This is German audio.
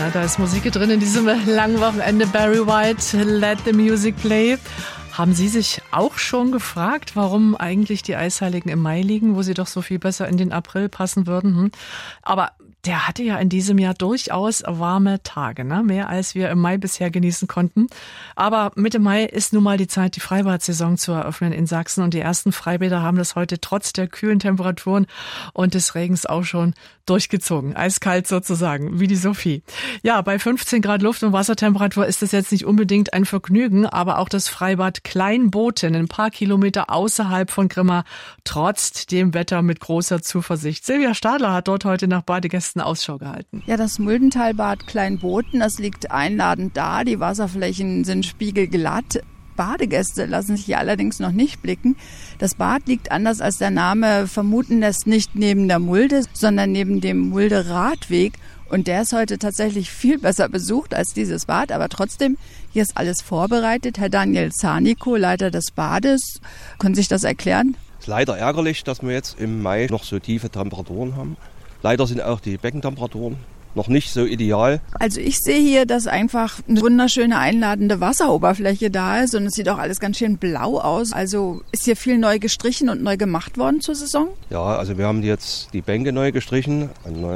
Na, da ist Musik drin in diesem langen Wochenende. Barry White, Let the Music Play. Haben Sie sich auch schon gefragt, warum eigentlich die Eisheiligen im Mai liegen, wo sie doch so viel besser in den April passen würden? Aber der hatte ja in diesem Jahr durchaus warme Tage, ne? Mehr als wir im Mai bisher genießen konnten. Aber Mitte Mai ist nun mal die Zeit, die Freibad-Saison zu eröffnen in Sachsen. Und die ersten Freibäder haben das heute trotz der kühlen Temperaturen und des Regens auch schon durchgezogen. Eiskalt sozusagen, wie die Sophie. Ja, bei 15 Grad Luft- und Wassertemperatur ist das jetzt nicht unbedingt ein Vergnügen, aber auch das Freibad Kleinboten, ein paar Kilometer außerhalb von Grimma, trotz dem Wetter mit großer Zuversicht. Silvia Stadler hat dort heute nach Badegästen Ausschau gehalten. Ja, das Muldentalbad Kleinboten, das liegt einladend da. Die Wasserflächen sind spiegelglatt. Badegäste lassen sich hier allerdings noch nicht blicken. Das Bad liegt, anders als der Name vermuten lässt, nicht neben der Mulde, sondern neben dem Mulde-Radweg. Und der ist heute tatsächlich viel besser besucht als dieses Bad. Aber trotzdem, hier ist alles vorbereitet. Herr Daniel Zarniko, Leiter des Bades, können Sie sich das erklären? Es ist leider ärgerlich, dass wir jetzt im Mai noch so tiefe Temperaturen haben. Leider sind auch die Beckentemperaturen noch nicht so ideal. Also ich sehe hier, dass einfach eine wunderschöne einladende Wasseroberfläche da ist und es sieht auch alles ganz schön blau aus. Also ist hier viel neu gestrichen und neu gemacht worden zur Saison? Ja, also wir haben jetzt die Bänke neu gestrichen, ein neuer